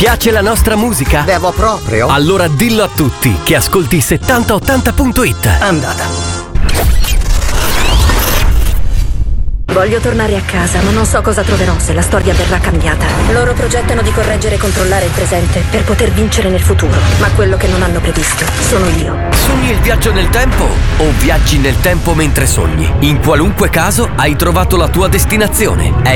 Piace la nostra musica? Devo proprio? Allora dillo a tutti che ascolti 7080.it. Andata. Voglio tornare a casa, ma non so cosa troverò se la storia verrà cambiata. Loro progettano di correggere e controllare il presente per poter vincere nel futuro. Ma quello che non hanno previsto sono io. Sogni il viaggio nel tempo o viaggi nel tempo mentre sogni? In qualunque caso hai trovato la tua destinazione. È